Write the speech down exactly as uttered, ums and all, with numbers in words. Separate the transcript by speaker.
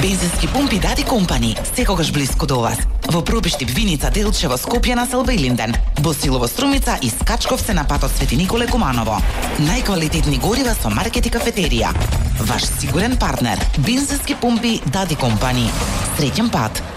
Speaker 1: Бензински пумпи Дади Компани, секогаш блиску до вас. Во Пробиштип, Виница, Делчево, Скопје, Населба и Линден. Во Силово, Струмица и Скачковце на патот Свети Николе Куманово. Најквалитетни горива со маркет и кафетерија. Ваш сигурен партнер. Бензински пумпи Дади Компани. Среќен пат.